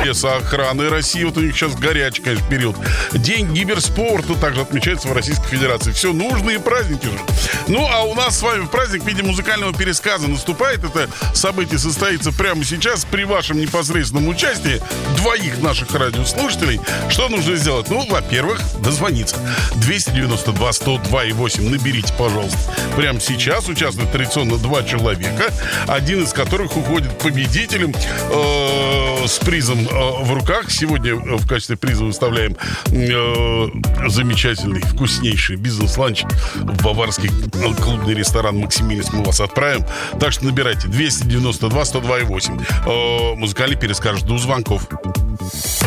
лесоохраны России. Вот у них сейчас горячий, конечно, период. День киберспорта также отмечается в Российской Федерации. Все нужные праздники же. Ну, а у нас с вами праздник в виде музыкального пересказа наступает. Это событие состоится прямо сейчас при вашем непосредственном участии двоих наших радиослушателей. Что нужно сделать? Ну, во-первых, дозвониться. 292-102-8 наберите, пожалуйста. Прямо сейчас участвуют традиционно два человека, один из которых уходит победителем с призом в руках. Сегодня в качестве приза выставляем замечательный, вкуснейший бизнес-ланч в баварский клубный ресторан «Максимилис». Мы вас отправим. Так что набирайте 292-102-8. Музыкальный пересказ. Жду звонков.